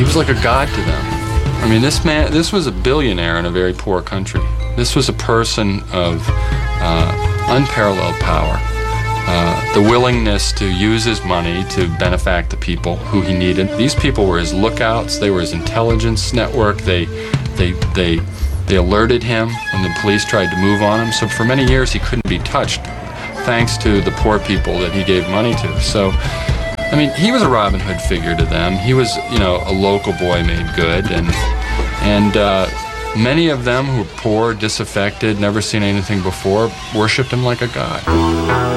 He was like a god to them. I mean, this was a billionaire in a very poor country. This was a person of unparalleled power. The willingness to use his money to benefact the people who he needed. These people were his lookouts. They were his intelligence network. They alerted him when the police tried to move on him. So for many years he couldn't be touched, thanks to the poor people that he gave money to. So, I mean, he was a Robin Hood figure to them. He was, a local boy made good, and many of them who were poor, disaffected, never seen anything before, worshipped him like a god.